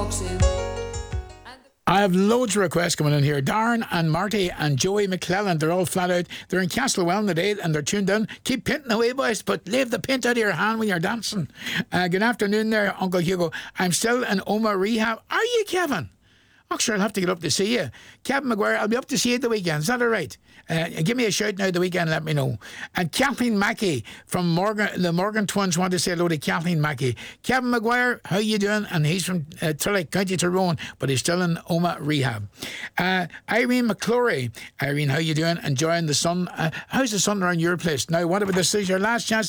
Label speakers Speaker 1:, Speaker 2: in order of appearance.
Speaker 1: walks in.
Speaker 2: I have loads of requests coming in here. Darren and Marty and Joey McClellan, they're all flat out. They're in Castlewellan today and they're tuned in. Keep pinting away, boys, but leave the pint out of your hand when you're dancing. Good afternoon there, Uncle Hugo. I'm still in Oma Rehab. Are you, Kevin? Oh, sure, I'll have to get up to see you. Kevin Maguire, I'll be up to see you at the weekend. Is that all right? Give me a shout now the weekend and let me know. And Kathleen Mackey from the Morgan twins want to say hello to Kathleen Mackey. Kevin Maguire, how you doing? And he's from Tulloch, County Tyrone, but he's still in Oma Rehab. Irene McClory. Irene, how you doing? Enjoying the sun? How's the sun around your place? Now, what about this? Is your last chance